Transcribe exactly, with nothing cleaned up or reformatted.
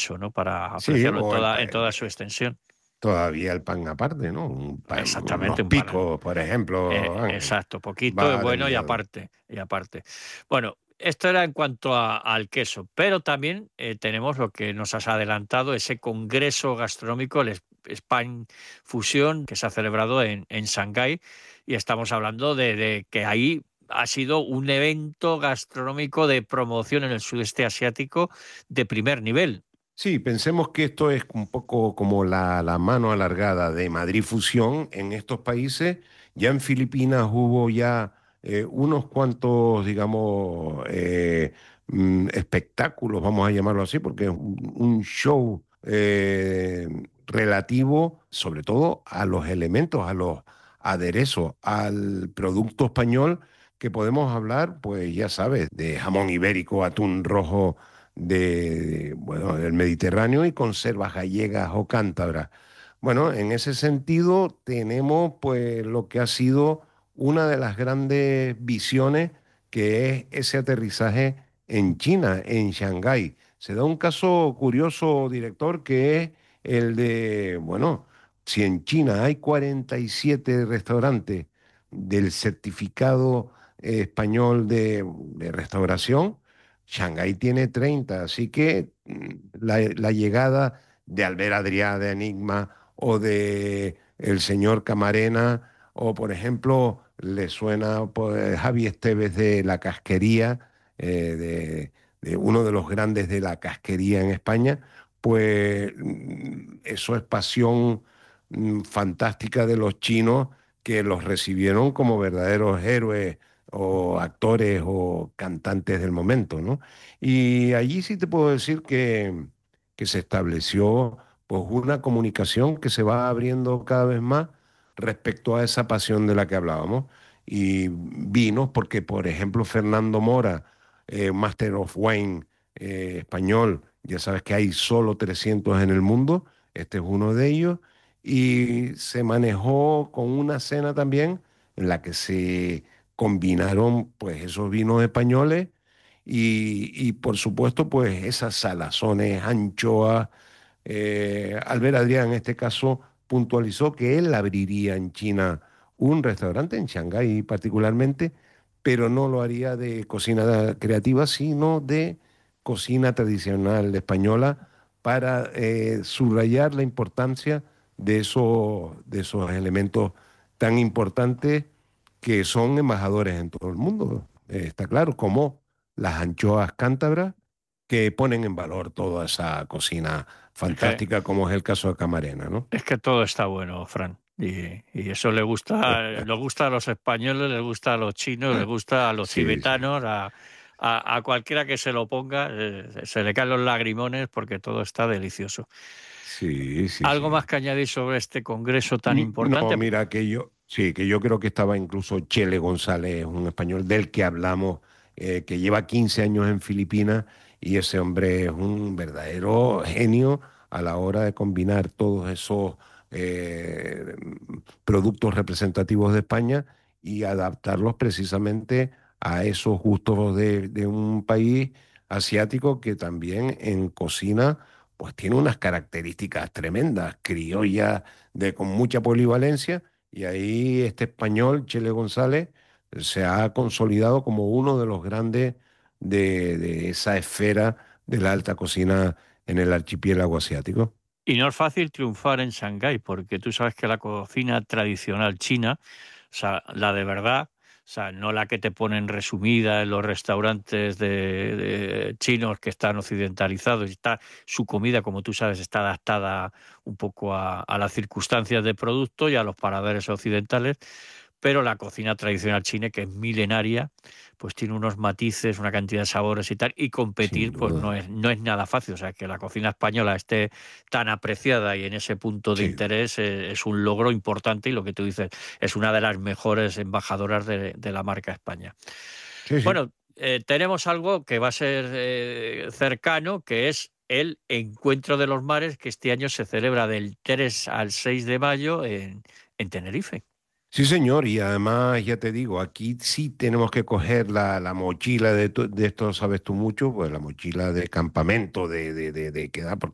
queso, ¿no? Para Sí, apreciarlo en o el, toda, pa- en toda su extensión. todavía el pan aparte, ¿no? Un pan, Exactamente, unos un pan. picos, por Eh, ejemplo, Ángel. exacto, poquito es Va de bueno y miedo. aparte, y aparte. Bueno, esto era en cuanto a- al queso, pero también eh, tenemos lo que nos has adelantado, ese congreso gastronómico, el Es- Spain Fusion, que se ha celebrado en, en Shanghái, y estamos hablando de, de que ahí ha sido un evento gastronómico de promoción en el sudeste asiático de primer nivel. Sí, pensemos que esto es un poco como la, la mano alargada de Madrid Fusión en estos países. Ya en Filipinas hubo ya eh, unos cuantos, digamos, eh, mm, espectáculos, vamos a llamarlo así, porque es un, un show eh, relativo sobre todo a los elementos, a los aderezos, al producto español, que podemos hablar, pues ya sabes, de jamón ibérico, atún rojo de, bueno, del Mediterráneo y conservas gallegas o cántabras. Bueno, en ese sentido tenemos pues lo que ha sido una de las grandes visiones, que es ese aterrizaje en China, en Shanghái. Se da un caso curioso, director, que es el de, bueno, si en China hay cuarenta y siete restaurantes del certificado eh, español de, de restauración, Shanghái tiene treinta, así que mm, la, la llegada de Albert Adrià de Enigma o de el señor Camarena o, por ejemplo, le suena pues, Javi Esteves de La Casquería, eh, de, de uno de los grandes de la casquería en España, pues mm, eso es pasión mm, fantástica de los chinos, que los recibieron como verdaderos héroes o actores o cantantes del momento, ¿no? Y allí sí te puedo decir que, que se estableció pues una comunicación que se va abriendo cada vez más respecto a esa pasión de la que hablábamos. Y vinos, porque por ejemplo Fernando Mora, eh, Master of Wine eh, español, ya sabes que hay solo trescientos en el mundo, este es uno de ellos, y se manejó con una cena también en la que se combinaron pues esos vinos españoles y, y, por supuesto pues esas salazones, anchoas. Eh, Albert Adrián en este caso puntualizó que él abriría en China un restaurante, en Shanghái particularmente, pero no lo haría de cocina creativa, sino de cocina tradicional española, para eh, subrayar la importancia de esos, de esos elementos tan importantes que son embajadores en todo el mundo. Eh, está claro, como las anchoas cántabras, que ponen en valor toda esa cocina Es que, fantástica, como es el caso de Camarena, ¿no? es que todo está bueno, Fran. Y, y eso le gusta, le gusta a los españoles, le gusta a los chinos, le gusta a los Sí, sí, tibetanos, a, a, a cualquiera que se lo ponga, eh, se le caen los lagrimones porque todo está delicioso. sí, sí, ¿Algo más sí. que añadir sobre este congreso tan Mm, no, importante? mira, que yo, sí, que yo creo que estaba incluso Chele González, un español del que hablamos, eh, que lleva quince años en Filipinas, y ese hombre es un verdadero genio a la hora de combinar todos esos eh, productos representativos de España y adaptarlos precisamente a esos gustos de, de un país asiático que también en cocina pues tiene unas características tremendas, criollas, de, con mucha polivalencia, y ahí este español, Chele González, se ha consolidado como uno de los grandes de, de esa esfera de la alta cocina en el archipiélago asiático. Y no es fácil triunfar en Shanghái, porque tú sabes que la cocina tradicional china, o sea, la de verdad, o sea, no la que te ponen resumida en los restaurantes de, de chinos que están occidentalizados, y está, su comida, como tú sabes, está adaptada un poco a, a las circunstancias de producto y a los paladares occidentales, pero la cocina tradicional china, que es milenaria, pues tiene unos matices, una cantidad de sabores y tal, y Sin competir pues no duda, es, no es nada fácil. O sea, que la cocina española esté tan apreciada y en ese punto de sí, interés eh, es un logro importante y lo que tú dices es una de las mejores embajadoras de, de la marca España. sí, sí. Bueno, eh, tenemos algo que va a ser eh, cercano, que es el Encuentro de los Mares, que este año se celebra del tres al seis de mayo en, en Tenerife. Sí, señor, y además, ya te digo, aquí sí tenemos que coger la, la mochila de, tu- de esto, sabes tú mucho, pues la mochila de campamento, de, de, de, de quedar,